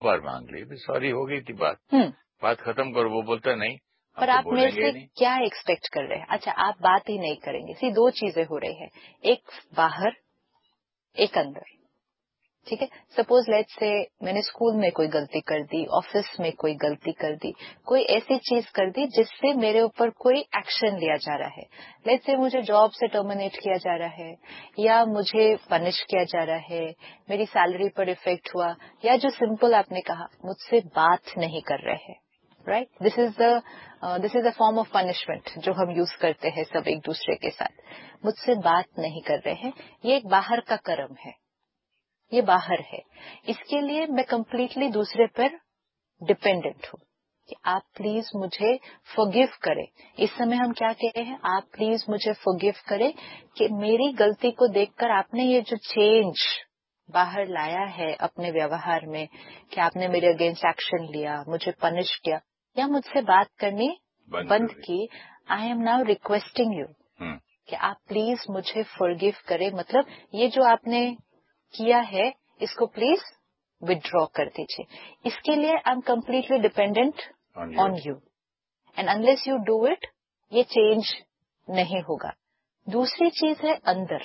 बार मांग ली, सॉरी हो गई थी बात खत्म करो। वो बोलता नहीं, पर आप मेरे से क्या एक्सपेक्ट कर रहे हैं? अच्छा, आप बात ही नहीं करेंगे। सी दो चीजें हो रही है, एक बाहर एक अंदर, ठीक है। सपोज लेट्स से मैंने स्कूल में कोई गलती कर दी, ऑफिस में कोई गलती कर दी, कोई ऐसी चीज कर दी जिससे मेरे ऊपर कोई एक्शन लिया जा रहा है। लेट्स से मुझे जॉब से टर्मिनेट किया जा रहा है, या मुझे पनिश किया जा रहा है, मेरी सैलरी पर इफेक्ट हुआ, या जो सिंपल आपने कहा मुझसे बात नहीं कर रहे हैं, right. This is a form of punishment जो हम यूज करते हैं सब एक दूसरे के साथ। मुझसे बात नहीं कर रहे हैं, ये एक बाहर का कर्म है, ये बाहर है। इसके लिए मैं कंप्लीटली दूसरे पर डिपेंडेंट हूँ कि आप प्लीज मुझे फॉरगिव करें। इस समय हम क्या कह रहे हैं, आप प्लीज मुझे फॉरगिव करें कि मेरी गलती को देखकर आपने ये जो चेंज बाहर लाया है अपने व्यवहार में, कि आपने मेरे अगेंस्ट एक्शन लिया, मुझे पनिश किया, या मुझसे बात करनी बंद की। I am now requesting you कि आप प्लीज मुझे फॉरगिव करें। मतलब ये जो आपने किया है इसको प्लीज विथड्रॉ कर दीजिए। इसके लिए I am completely dependent on you, and unless you do it, ये चेंज नहीं होगा। दूसरी चीज है अंदर,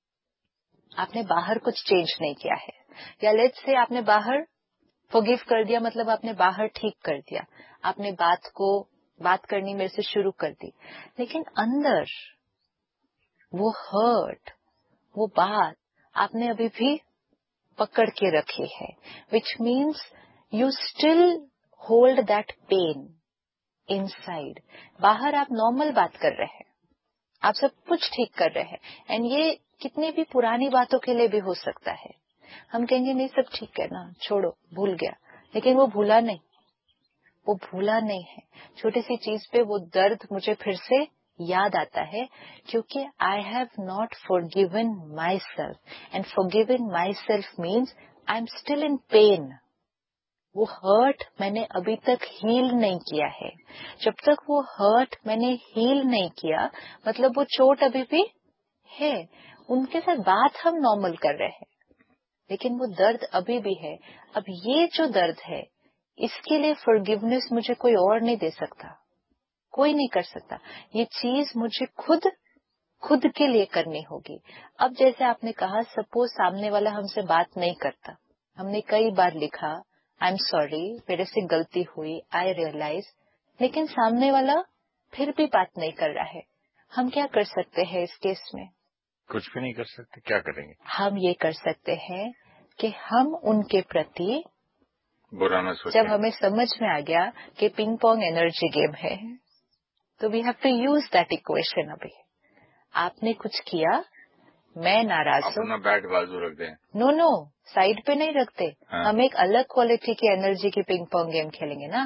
आपने बाहर कुछ चेंज नहीं किया है, या लेट्स से आपने बाहर फॉरगिव कर दिया, मतलब आपने बाहर ठीक कर दिया, आपने बात करनी मेरे से शुरू कर दी, लेकिन अंदर वो हर्ट, वो बात आपने अभी भी पकड़ के रखी है, which means you still hold that pain inside. बाहर आप नॉर्मल बात कर रहे हैं, आप सब कुछ ठीक कर रहे हैं, एंड ये कितनी भी पुरानी बातों के लिए भी हो सकता है। हम कहेंगे नहीं सब ठीक है ना, छोड़ो, भूल गया, लेकिन वो भूला नहीं, वो भूला नहीं है। छोटी सी चीज पे वो दर्द मुझे फिर से याद आता है, क्योंकि I have not forgiven my self, and forgiven my self means I am still in pen. वो हर्ट मैंने अभी तक हील नहीं किया है। जब तक वो हर्ट मैंने हील नहीं किया, मतलब वो चोट अभी भी है। उनके साथ बात हम नॉर्मल कर रहे हैं, लेकिन वो दर्द अभी भी है। अब ये जो दर्द है, इसके लिए फॉरगिवनेस मुझे कोई और नहीं दे सकता, कोई नहीं कर सकता। ये चीज मुझे खुद के लिए करनी होगी। अब जैसे आपने कहा, सपोज सामने वाला हमसे बात नहीं करता, हमने कई बार लिखा आई एम सॉरी, मेरे से गलती हुई, आई रियलाइज, लेकिन सामने वाला फिर भी बात नहीं कर रहा है। हम क्या कर सकते हैं इस केस में? कुछ भी नहीं कर सकते। क्या करेंगे? हम ये कर सकते हैं कि हम उनके प्रति बुरा न सोचें। जब हमें समझ में आ गया कि पिंग पोंग एनर्जी गेम है, तो we have to use that equation. अभी आपने कुछ किया, मैं नाराज हूँ, अपना बैट बाजू रख दें। नो, साइड पे नहीं रखते। हाँ। हम एक अलग क्वालिटी की एनर्जी की पिंग पोंग गेम खेलेंगे ना।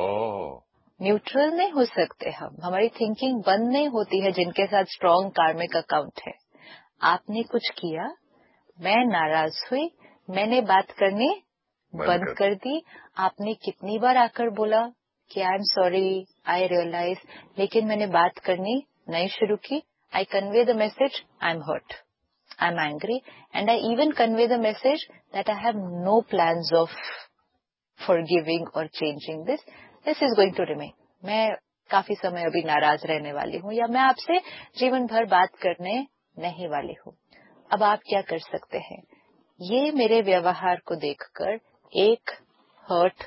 न्यूट्रल नहीं हो सकते हम, हमारी थिंकिंग बंद नहीं होती है जिनके साथ स्ट्रॉन्ग कार्मिक अकाउंट है। आपने कुछ किया, मैं नाराज हुई, मैंने बात करनी बंद कर दी। आपने कितनी बार आकर बोला कि I am sorry, I realise, लेकिन मैंने बात करनी नहीं शुरू की। I convey the message I am hurt, I am angry, and I even convey the message that I have no plans of forgiving और changing this is going to remain. मैं काफी समय अभी नाराज रहने वाली हूँ, या मैं आपसे जीवन भर बात करने नहीं वाली हूँ। अब आप क्या कर सकते हैं? ये मेरे व्यवहार को देखकर एक हर्ट,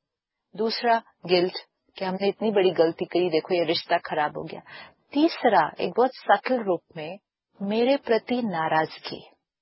दूसरा गिल्ट कि हमने इतनी बड़ी गलती करी, देखो ये रिश्ता खराब हो गया। तीसरा एक बहुत सटल रूप में मेरे प्रति नाराजगी।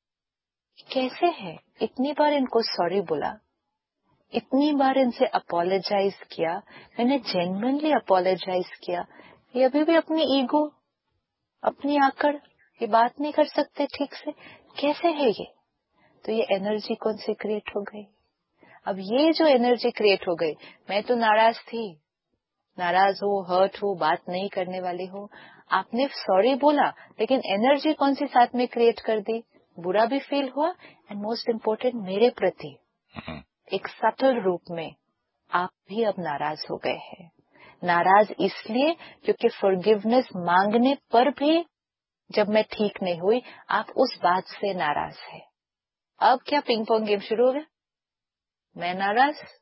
कैसे है? इतनी बार इनको सॉरी बोला, इतनी बार इनसे अपोलोजाइज किया, मैंने जेन्युइनली अपोलोजाइज किया, ये अभी भी अपनी ईगो, अपनी आकड़, ये बात नहीं कर सकते ठीक से। कैसे है ये? तो ये एनर्जी कौन सी क्रिएट हो गई? अब ये जो एनर्जी क्रिएट हो गई, मैं तो नाराज थी, नाराज हो, हर्ट हो, बात नहीं करने वाली हो, आपने सॉरी बोला, लेकिन एनर्जी कौन सी साथ में क्रिएट कर दी? बुरा भी फील हुआ, एंड मोस्ट इम्पोर्टेंट मेरे प्रति एक सटल रूप में आप भी अब नाराज हो गए हैं। नाराज इसलिए क्योंकि फॉरगिवनेस मांगने पर भी जब मैं ठीक नहीं हुई, आप उस बात से नाराज है। अब क्या पिंग पोंग गेम शुरू हो गया? मैं नाराज,